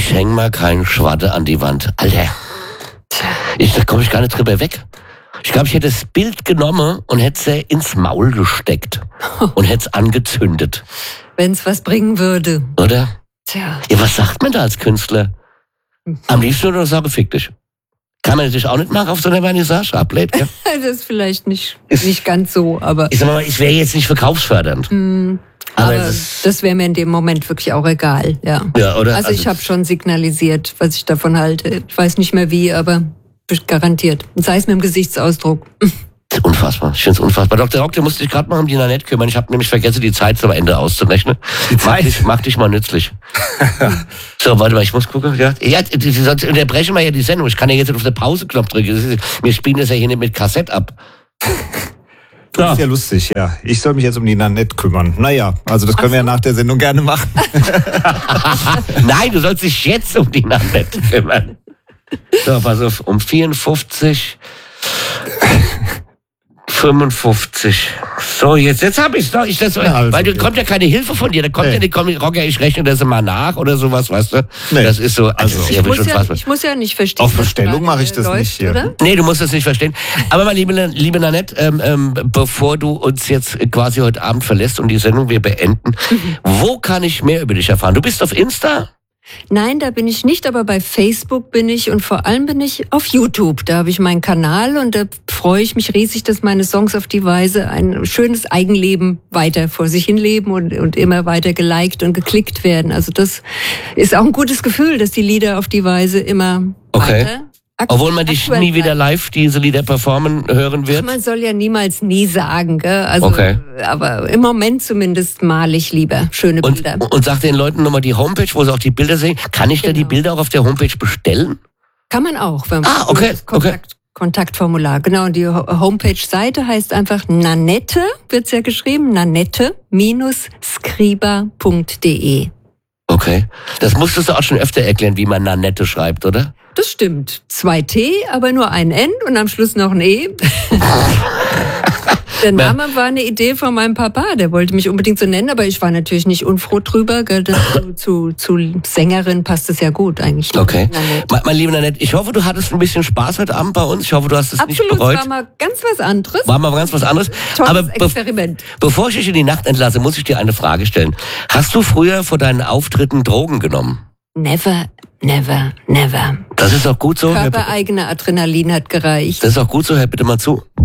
Ich häng mal keinen Schwatte an die Wand. Alter, da komme ich gar nicht drüber weg. Ich glaube, ich hätte das Bild genommen und hätte es ins Maul gesteckt und hätte es angezündet. Wenn es was bringen würde. Oder? Tja. Ja, was sagt man da als Künstler? Am liebsten nur sagen, fick dich. Kann man natürlich auch nicht machen auf so einer Vernissage ablehnt, gell? Das ist vielleicht nicht ganz so, aber... Ich sag mal, ich wäre jetzt nicht verkaufsfördernd. Aber das wäre mir in dem Moment wirklich auch egal, ja. Ja, oder? Also ich habe schon signalisiert, was ich davon halte. Ich weiß nicht mehr wie, aber garantiert. Sei es mit dem Gesichtsausdruck. Unfassbar. Ich finde es unfassbar. Dr. Rock, du musst dich gerade mal um die Nanette kümmern. Ich habe nämlich vergessen, die Zeit zum Ende auszurechnen. Die Zeit? Mach dich mal nützlich. So, warte mal, ich muss gucken. Ja, sonst unterbrechen wir ja die Sendung. Ich kann ja jetzt auf den Pause-Knopf drücken. Wir spielen das ja hier nicht mit Kassett ab. Das ist ja lustig, ja. Ich soll mich jetzt um die Nanette kümmern. Naja, also das können wir ja nach der Sendung gerne machen. Nein, du sollst dich jetzt um die Nanette kümmern. So, pass auf, um 54... 55. So, jetzt habe ich's doch. Weil da kommt ja keine Hilfe von dir. Da kommt ja nicht, Rocker, ich rechne das mal nach oder sowas, weißt du? Nee. Das ist so, ich muss ja nicht verstehen. Auf Bestellung mache ich das nicht hier. Oder? Nee, du musst das nicht verstehen. Aber mal, liebe Nanette, bevor du uns jetzt quasi heute Abend verlässt und die Sendung wir beenden, wo kann ich mehr über dich erfahren? Du bist auf Insta? Nein, da bin ich nicht, aber bei Facebook bin ich und vor allem bin ich auf YouTube. Da habe ich meinen Kanal und da freue ich mich riesig, dass meine Songs auf die Weise ein schönes Eigenleben weiter vor sich hin leben und immer weiter geliked und geklickt werden. Also das ist auch ein gutes Gefühl, dass die Lieder auf die Weise immer weiter... Obwohl man dich nie wieder live diese Lieder performen hören wird? Man soll ja niemals nie sagen, gell? Also, aber im Moment zumindest male ich lieber schöne Bilder. Und sag den Leuten nochmal die Homepage, wo sie auch die Bilder sehen. Kann ich da die Bilder auch auf der Homepage bestellen? Kann man auch. Wenn man Kontaktformular, genau. Und die Homepage-Seite heißt einfach Nanette, wird's ja geschrieben, nanette-skriba.de. Okay. Das musstest du auch schon öfter erklären, wie man Nanette schreibt, oder? Das stimmt. 2 T, aber nur ein N und am Schluss noch ein E. Der Name war eine Idee von meinem Papa, der wollte mich unbedingt so nennen, aber ich war natürlich nicht unfroh drüber. Zu Sängerin passt es ja gut eigentlich. Okay. Meine liebe Nanette, ich hoffe, du hattest ein bisschen Spaß heute Abend bei uns. Ich hoffe, du hast es nicht bereut. Absolut, war mal ganz was anderes. Tolles aber Experiment. Bevor ich dich in die Nacht entlasse, muss ich dir eine Frage stellen. Hast du früher vor deinen Auftritten Drogen genommen? Never, never, never. Das ist auch gut so. Körpereigene Adrenalin hat gereicht. Das ist auch gut so, hör bitte mal zu.